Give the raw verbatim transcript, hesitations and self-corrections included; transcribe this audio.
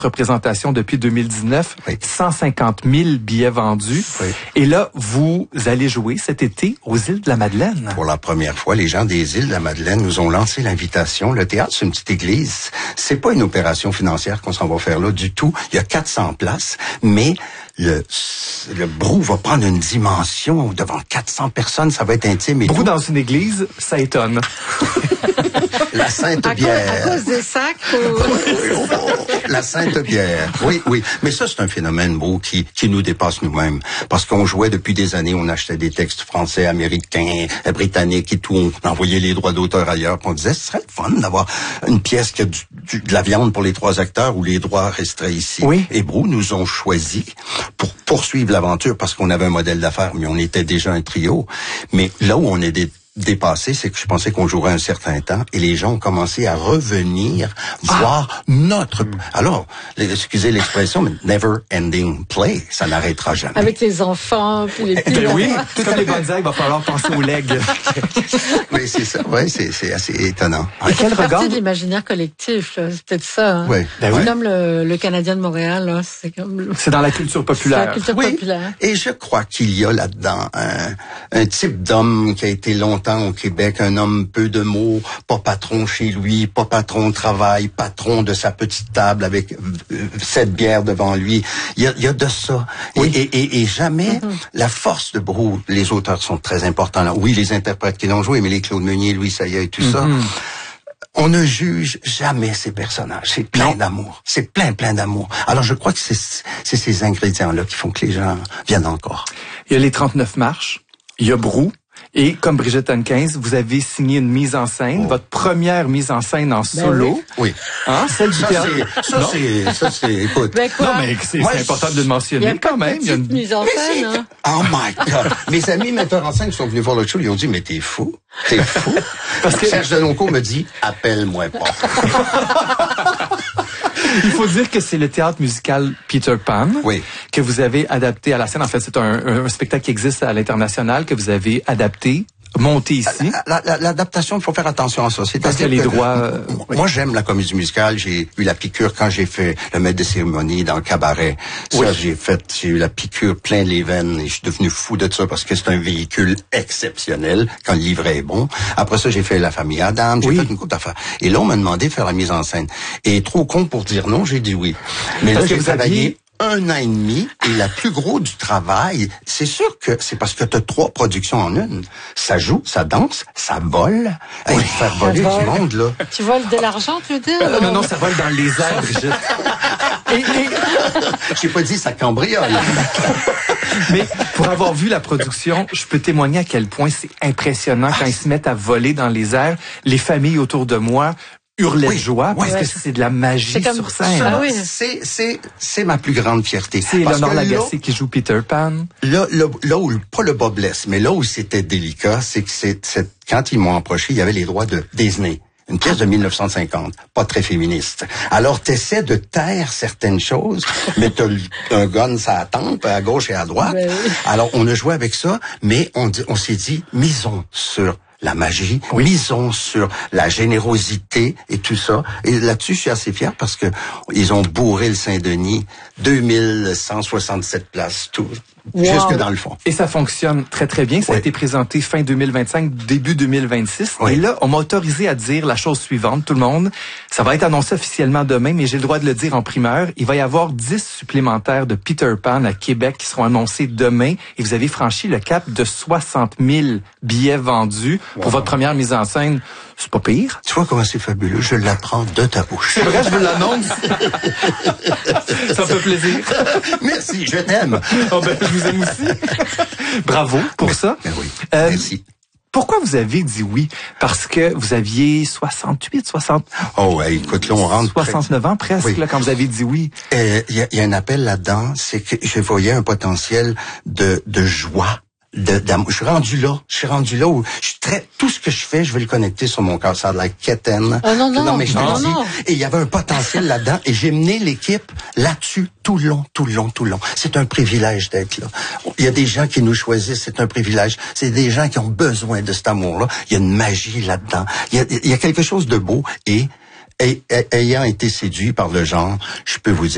représentation depuis deux mille dix-neuf, oui. cent cinquante mille billets vendus. Oui. Et là, vous allez jouer cet été aux îles de la Madeleine. Pour la première fois, les gens des îles de la Madeleine nous ont lancé l'invitation. Le théâtre, c'est une petite église. C'est pas une opération financière qu'on s'en va faire là du tout. Il y a quatre cents places, mais le, le brou va prendre une dimension devant quatre cents personnes. Ça va être intime et Brou tout. dans une église, ça étonne. La Sainte-Bière. À cause, à cause des sacs ou... La Sainte-Bière. Oui, oui. Mais ça, c'est un phénomène, beau, qui, qui nous dépasse nous-mêmes. Parce qu'on jouait depuis des années, on achetait des textes français, américains, britanniques et tout. On envoyait les droits d'auteur ailleurs. Puis on disait, ce serait fun d'avoir une pièce qui a du, du, de la viande pour les trois acteurs ou les droits resteraient ici. Oui. Et Brou nous ont choisi pour poursuivre l'aventure parce qu'on avait un modèle d'affaires, mais on était déjà un trio. Mais là où on est des dépassé, c'est que je pensais qu'on jouerait un certain temps et les gens ont commencé à revenir ah. voir notre... Alors, excusez l'expression, mais never ending play, ça n'arrêtera jamais. Avec les enfants, puis les petits. Ben oui, toutes les bonnes ailes, il va falloir penser aux legs. Oui, c'est ça, oui, c'est, c'est assez étonnant. Et quel regard... partie de l'imaginaire collectif, là. C'est peut-être ça. Hein? Oui. Ben c'est oui. comme le, le Canadien de Montréal, là. C'est comme... C'est dans la culture populaire. C'est la culture oui. populaire. Et je crois qu'il y a là-dedans un, un type d'homme qui a été longtemps au Québec, un homme peu de mots, pas patron chez lui, pas patron de travail, patron de sa petite table avec sept bières devant lui. Il y a, il y a de ça. Oui. Et, et, et jamais mm-hmm. la force de Brou, les auteurs sont très importants là. Oui, les interprètes qui l'ont joué, mais les Claude Meunier, Louis Sayah et tout mm-hmm. ça. On ne juge jamais ces personnages. C'est plein non. d'amour. C'est plein, plein d'amour. Alors, je crois que c'est, c'est ces ingrédients-là qui font que les gens viennent encore. Il y a les trente-neuf marches. Il y a Brou. Et comme Brigitte Hankins, vous avez signé une mise en scène, oh. votre première mise en scène en solo. Ben oui. oui. Hein, celle du théâtre. Ça, non. c'est, ça, c'est, écoute. Ben non, mais c'est, Moi, c'est important de le mentionner il y a quand même. Il y a une mise en scène, hein. Oh my God. Mes amis metteurs en scène qui sont venus voir le show, ils ont dit, mais t'es fou. T'es fou. Parce que Serge Deloncourt me dit, appelle-moi pas. Il faut dire que c'est le théâtre musical Peter Pan oui. que vous avez adapté à la scène. En fait, c'est un, un spectacle qui existe à l'international que vous avez adapté, monté ici. La, la, l'adaptation, il faut faire attention à ça. C'est parce que les droits... Euh, moi, oui. j'aime la comédie musicale. J'ai eu la piqûre quand j'ai fait le maître de cérémonie dans le cabaret. Ça, oui. j'ai fait, j'ai eu la piqûre plein les veines et je suis devenu fou de ça parce que c'est un véhicule exceptionnel quand le livret est bon. Après ça, j'ai fait La Famille Adam. J'ai oui. fait une couple d'affaires. Et là, on m'a demandé de faire la mise en scène. Et trop con pour dire non, j'ai dit oui. Mais parce là, j'ai vous travaillé... Aviez... un an et demi, et la plus gros du travail, c'est sûr que c'est parce que tu as trois productions en une. Ça joue, ça danse, ça vole. Oui. Hey, faire voler du monde, là. Tu voles de l'argent, tu veux dire? Euh, non, non, ça vole dans les airs, Brigitte. et, et... J'ai pas dit ça cambriole. Mais pour avoir vu la production, je peux témoigner à quel point c'est impressionnant ah, quand ils se mettent à voler dans les airs. Les familles autour de moi hurlaient oui, de joie parce oui, que c'est de la magie c'est comme... sur scène. Ah, oui. C'est c'est c'est ma plus grande fierté. C'est Léonard Lagacé qui joue Peter Pan. Là là là où pas le bas blesse, mais là où c'était délicat, c'est que c'est, c'est quand ils m'ont approché, il y avait les droits de Disney. Une pièce de mille neuf cent cinquante, pas très féministe. Alors, t'essaies de taire certaines choses, mais t'as un gun sur la tempe, à gauche et à droite. Ben oui. Alors, on a joué avec ça, mais on, on s'est dit, misons sur la magie, oui. misons sur la générosité et tout ça. Et là-dessus, je suis assez fier parce que ils ont bourré le Saint-Denis, deux mille cent soixante-sept places, tout. Wow. Jusque dans le fond. Et ça fonctionne très, très bien. Ça oui. a été présenté fin deux mille vingt-cinq, début deux mille vingt-six. Oui. Et là, on m'a autorisé à dire la chose suivante, tout le monde. Ça va être annoncé officiellement demain, mais j'ai le droit de le dire en primeur. Il va y avoir dix supplémentaires de Peter Pan à Québec qui seront annoncés demain. Et vous avez franchi le cap de soixante mille billets vendus wow. pour votre première mise en scène. C'est pas pire. Tu vois comment c'est fabuleux. Je l'apprends de ta bouche. C'est vrai, je vous l'annonce. Ça me fait plaisir. Merci, je t'aime. Oh ben, je vous aime aussi. Bravo pour mais, ça. Ben oui, euh, merci. Pourquoi vous avez dit oui? Parce que vous aviez soixante-huit, soixante... Oh, ouais, écoute, là, on rentre... soixante-neuf ans presque, oui. là, quand vous avez dit oui. Il euh, y, y a un appel là-dedans, c'est que je voyais un potentiel de, de joie. De, d'amour. Je suis rendu là. Je suis rendu là où je suis très, tout ce que je fais, je vais le connecter sur mon cœur. Ça a de la quétaine. Oh non, non, non, mais je non, te non, dis. non. Et il y avait un potentiel là-dedans. Et j'ai mené l'équipe là-dessus tout le long, tout le long, tout le long. C'est un privilège d'être là. Il y a des gens qui nous choisissent. C'est un privilège. C'est des gens qui ont besoin de cet amour-là. Il y a une magie là-dedans. Il y a, il y a quelque chose de beau. Et, et ayant été séduit par le genre, je peux vous dire